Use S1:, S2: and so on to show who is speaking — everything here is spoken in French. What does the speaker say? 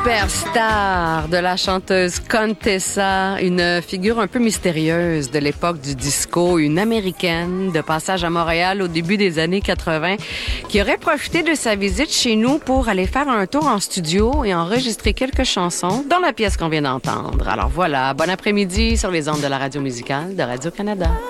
S1: Superstar de la chanteuse Contessa, une figure un peu mystérieuse de l'époque du disco, une Américaine de passage à Montréal au début des années 80, qui aurait profité de sa visite chez nous pour aller faire un tour en studio et enregistrer quelques chansons dans la pièce qu'on vient d'entendre. Alors voilà, bon après-midi sur les ondes de la radio musicale de Radio-Canada.